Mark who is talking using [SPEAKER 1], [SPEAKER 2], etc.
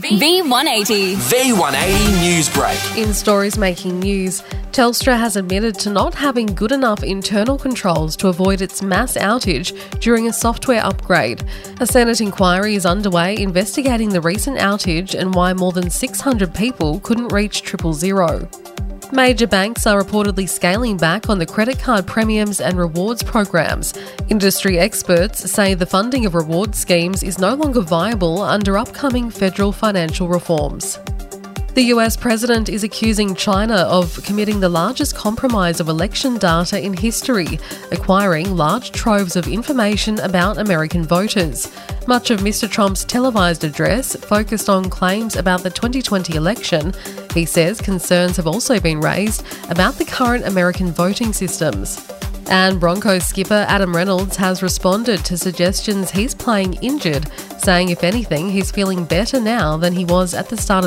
[SPEAKER 1] V180.
[SPEAKER 2] V180 News Break.
[SPEAKER 3] In stories making news, Telstra has admitted to not having good enough internal controls to avoid its mass outage during a software upgrade. A Senate inquiry is underway investigating the recent outage and why more than 600 people couldn't reach 000. Major banks are reportedly scaling back on the credit card premiums and rewards programs. Industry experts say the funding of reward schemes is no longer viable under upcoming federal financial reforms. The US president is accusing China of committing the largest compromise of election data in history, acquiring large troves of information about American voters. Much of Mr. Trump's televised address focused on claims about the 2020 election. He says concerns have also been raised about the current American voting systems. And Broncos skipper Adam Reynolds has responded to suggestions he's playing injured, saying if anything, he's feeling better now than he was at the start of